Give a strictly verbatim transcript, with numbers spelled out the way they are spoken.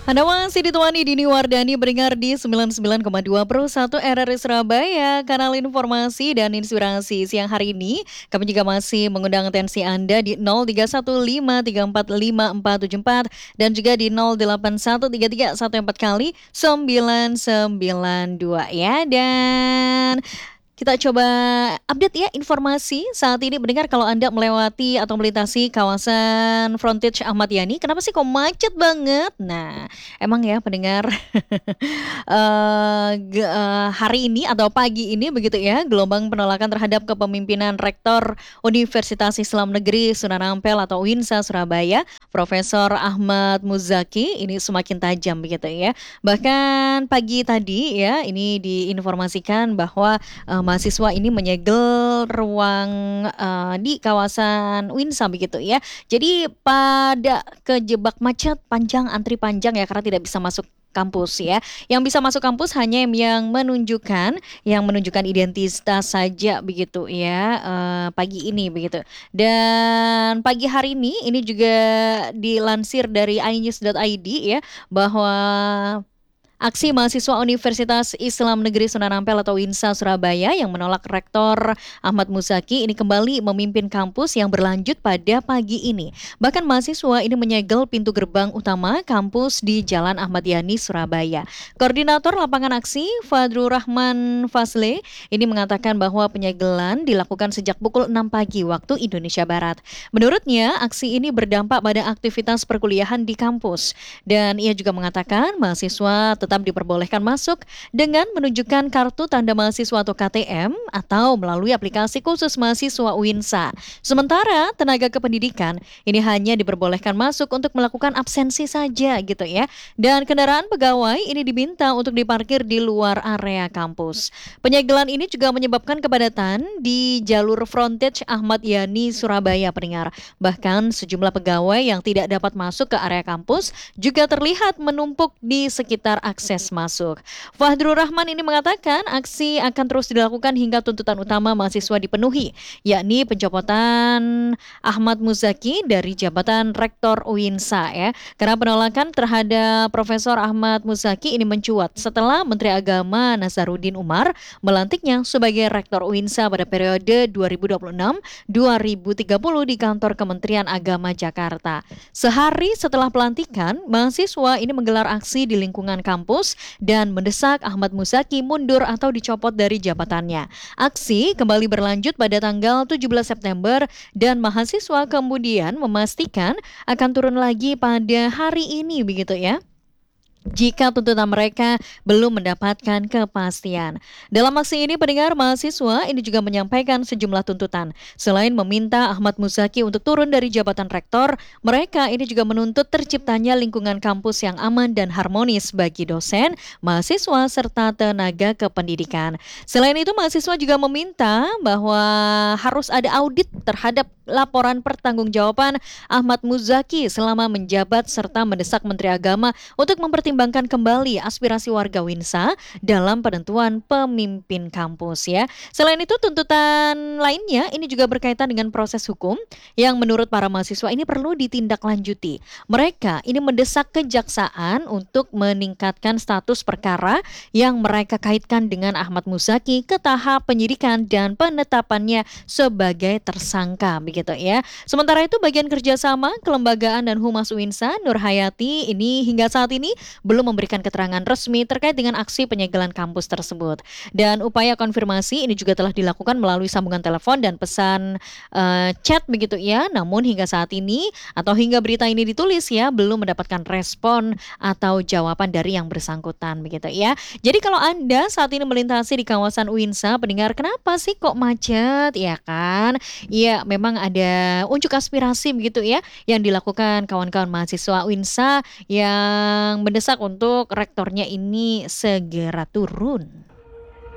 Anda masih ditemani Dini Wardani mendengar di sembilan puluh sembilan koma dua per satu R R I Surabaya, kanal informasi dan inspirasi. Siang hari ini, kami juga masih mengundang atensi Anda di nol tiga satu lima tiga empat lima empat tujuh empat dan juga di nol delapan satu tiga tiga satu empat kali sembilan sembilan dua ya. Dan kita coba update ya informasi saat ini mendengar kalau Anda melewati atau melintasi kawasan Frontage Ahmad Yani, kenapa sih kok macet banget? Nah, emang ya pendengar eh, ge- eh, hari ini atau pagi ini begitu ya, gelombang penolakan terhadap kepemimpinan Rektor Universitas Islam Negeri Sunan Ampel atau U I N S A Surabaya, Profesor Ahmad Muzaki ini semakin tajam begitu ya. Bahkan pagi tadi ya, ini diinformasikan bahwa eh, mahasiswa ini menyegel ruang eh, di kawasan U I N S A begitu ya. Jadi pada kejebak macet panjang, antri panjang ya karena tidak bisa masuk kampus ya. Yang bisa masuk kampus hanya yang yang menunjukkan yang menunjukkan identitas saja begitu ya, eh, pagi ini begitu. Dan pagi hari ini ini juga dilansir dari i news dot i d ya, bahwa aksi mahasiswa Universitas Islam Negeri Sunan Ampel atau U I N S A Surabaya yang menolak Rektor Ahmad Muzaki ini kembali memimpin kampus yang berlanjut pada pagi ini. Bahkan mahasiswa ini menyegel pintu gerbang utama kampus di Jalan Ahmad Yani, Surabaya. Koordinator lapangan aksi Fadrul Rahman Fasle ini mengatakan bahwa penyegelan dilakukan sejak pukul enam pagi waktu Indonesia Barat. Menurutnya, aksi ini berdampak pada aktivitas perkuliahan di kampus. Dan ia juga mengatakan mahasiswa tetap diperbolehkan masuk dengan menunjukkan kartu tanda mahasiswa atau K T M atau melalui aplikasi khusus mahasiswa U I N S A. Sementara tenaga kependidikan ini hanya diperbolehkan masuk untuk melakukan absensi saja gitu ya. Dan kendaraan pegawai ini diminta untuk diparkir di luar area kampus. Penyegelan ini juga menyebabkan kepadatan di jalur frontage Ahmad Yani Surabaya pendengar. Bahkan sejumlah pegawai yang tidak dapat masuk ke area kampus juga terlihat menumpuk di sekitar akses masuk. Fahdrul Rahman ini mengatakan aksi akan terus dilakukan hingga tuntutan utama mahasiswa dipenuhi, yakni pencopotan Ahmad Muzaki dari jabatan Rektor U I N S A ya. Karena penolakan terhadap Profesor Ahmad Muzaki ini mencuat setelah Menteri Agama Nazaruddin Umar melantiknya sebagai Rektor U I N S A pada periode dua ribu dua puluh enam sampai dua ribu tiga puluh di kantor Kementerian Agama Jakarta. Sehari setelah pelantikan, mahasiswa ini menggelar aksi di lingkungan kampus dan mendesak Ahmad Muzaki mundur atau dicopot dari jabatannya. Aksi kembali berlanjut pada tanggal tujuh belas September dan mahasiswa kemudian memastikan akan turun lagi pada hari ini begitu ya, jika tuntutan mereka belum mendapatkan kepastian. Dalam aksi ini pendengar mahasiswa ini juga menyampaikan sejumlah tuntutan. Selain meminta Ahmad Muzaki untuk turun dari jabatan rektor, mereka ini juga menuntut terciptanya lingkungan kampus yang aman dan harmonis bagi dosen, mahasiswa, serta tenaga kependidikan. Selain itu mahasiswa juga meminta bahwa harus ada audit terhadap laporan pertanggungjawaban Ahmad Muzaki selama menjabat serta mendesak Menteri Agama untuk mempertimbangkan kembali aspirasi warga U I N S A dalam penentuan pemimpin kampus ya. Selain itu tuntutan lainnya ini juga berkaitan dengan proses hukum yang menurut para mahasiswa ini perlu ditindaklanjuti. Mereka ini mendesak kejaksaan untuk meningkatkan status perkara yang mereka kaitkan dengan Ahmad Muzaki ke tahap penyidikan dan penetapannya sebagai tersangka begitu ya. Sementara itu bagian kerjasama kelembagaan dan humas U I N S A Nur Hayati ini hingga saat ini belum memberikan keterangan resmi terkait dengan aksi penyegelan kampus tersebut. Dan upaya konfirmasi ini juga telah dilakukan melalui sambungan telepon dan pesan uh, chat begitu ya. Namun hingga saat ini atau hingga berita ini ditulis ya belum mendapatkan respon atau jawaban dari yang bersangkutan begitu ya. Jadi kalau Anda saat ini melintasi di kawasan U I N S A pendengar, kenapa sih kok macet ya kan? Iya memang ada unjuk aspirasi begitu ya yang dilakukan kawan-kawan mahasiswa U I N S A yang mendesak untuk rektornya ini segera turun.